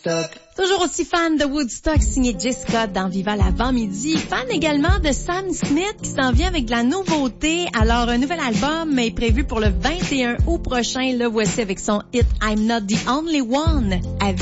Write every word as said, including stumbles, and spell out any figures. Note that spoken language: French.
Woodstock. Toujours aussi fan de Woodstock, signé Jessica dans Viva l'avant-midi. Fan également de Sam Smith qui s'en vient avec de la nouveauté. Alors, un nouvel album est prévu pour le vingt et un août prochain. Le voici avec son hit I'm Not the Only One. À